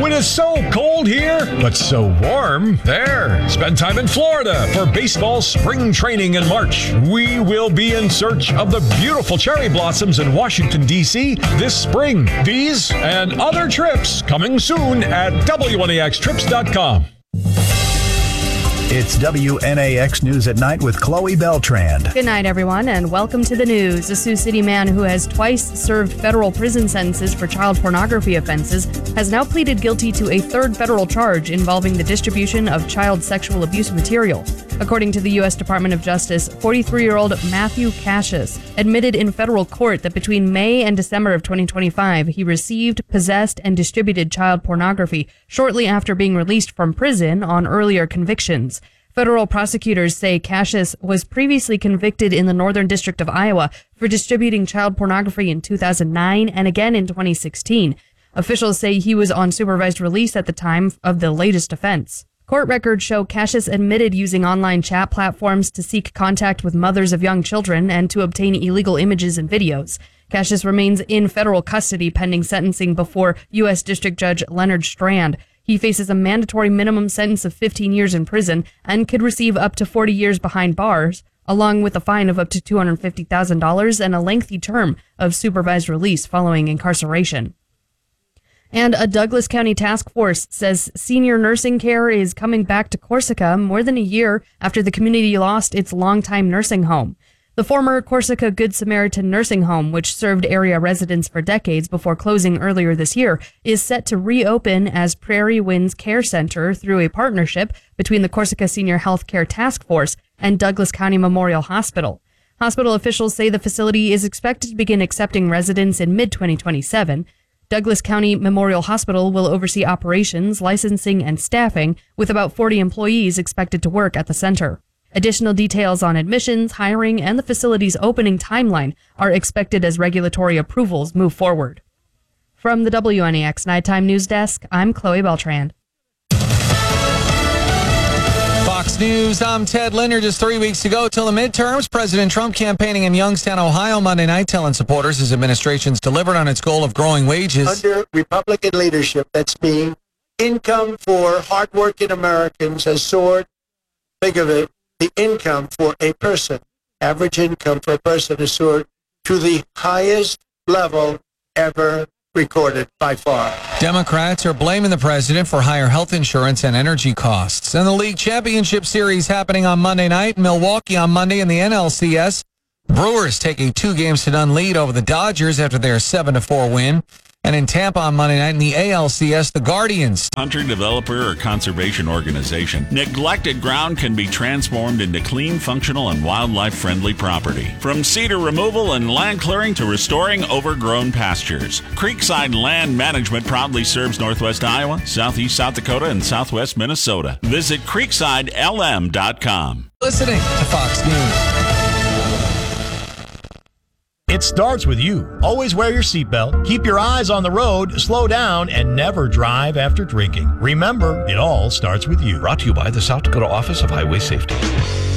When it's so cold here, but so warm there. Spend time in Florida for baseball spring training in March. We will be in search of the beautiful cherry blossoms in Washington, D.C. this spring. These and other trips coming soon at WNAXtrips.com. It's WNAX News at Night with Chloe Beltran. Good night, everyone, and welcome to the news. A Sioux City man who has twice served federal prison sentences for child pornography offenses has now pleaded guilty to a third federal charge involving the distribution of child sexual abuse material. According to the U.S. Department of Justice, 43-year-old Matthew Cassius admitted in federal court that between May and December of 2025, he received, possessed, and distributed child pornography shortly after being released from prison on earlier convictions. Federal prosecutors say Cassius was previously convicted in the Northern District of Iowa for distributing child pornography in 2009 and again in 2016. Officials say he was on supervised release at the time of the latest offense. Court records show Cassius admitted using online chat platforms to seek contact with mothers of young children and to obtain illegal images and videos. Cassius remains in federal custody pending sentencing before U.S. District Judge Leonard Strand. He faces a mandatory minimum sentence of 15 years in prison and could receive up to 40 years behind bars, along with a fine of up to $250,000 and a lengthy term of supervised release following incarceration. And a Douglas County task force says senior nursing care is coming back to Corsica more than a year after the community lost its longtime nursing home. The former Corsica Good Samaritan nursing home, which served area residents for decades before closing earlier this year, is set to reopen as Prairie Winds Care Center through a partnership between the Corsica Senior Health Care Task Force and Douglas County Memorial Hospital. Hospital officials say the facility is expected to begin accepting residents in mid-2027. Douglas County Memorial Hospital will oversee operations, licensing, and staffing, with about 40 employees expected to work at the center. Additional details on admissions, hiring, and the facility's opening timeline are expected as regulatory approvals move forward. From the WNAX Nighttime News Desk, I'm Chloe Beltran. Fox News, I'm Ted Linder. Just 3 weeks to go till the midterms. President Trump campaigning in Youngstown, Ohio Monday night, telling supporters his administration's delivered on its goal of growing wages. Under Republican leadership, that's being income for hardworking Americans has soared. Think of it, the income for a person, average income for a person has soared to the highest level ever recorded by far. Democrats are blaming the president for higher health insurance and energy costs. And the league championship series happening on Monday night, Milwaukee on Monday in the NLCS. Brewers take a 2-0 lead over the Dodgers after their 7-4 win. And in Tampa on Monday night in the ALCS, the Guardians. Hunter, developer, or conservation organization, neglected ground can be transformed into clean, functional, and wildlife-friendly property. From cedar removal and land clearing to restoring overgrown pastures, Creekside Land Management proudly serves Northwest Iowa, Southeast South Dakota, and Southwest Minnesota. Visit CreeksideLM.com. Listening to Fox News. It starts with you. Always wear your seatbelt, keep your eyes on the road, slow down, and never drive after drinking. Remember, it all starts with you. Brought to you by the South Dakota Office of Highway Safety.